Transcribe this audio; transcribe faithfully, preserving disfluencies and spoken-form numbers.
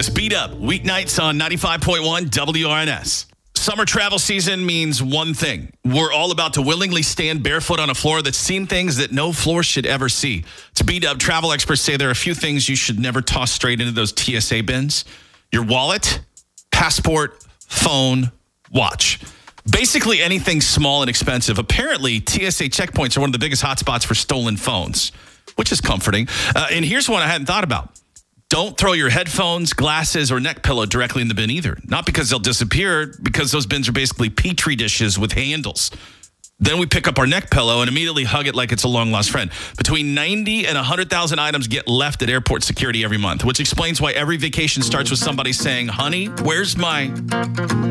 The Speed Up, weeknights on ninety-five point one W R N S. Summer travel season means one thing. We're all about to willingly stand barefoot on a floor that's seen things that no floor should ever see. Speed Up, travel experts say there are a few things you should never toss straight into those T S A bins. Your wallet, passport, phone, watch. Basically anything small and expensive. Apparently, T S A checkpoints are one of the biggest hotspots for stolen phones, which is comforting. Uh, and here's one I hadn't thought about. Don't throw your headphones, glasses, or neck pillow directly in the bin either. Not because they'll disappear, because those bins are basically Petri dishes with handles. Then we pick up our neck pillow and immediately hug it like it's a long-lost friend. Between ninety and one hundred thousand items get left at airport security every month, which explains why every vacation starts with somebody saying, "Honey, where's my..."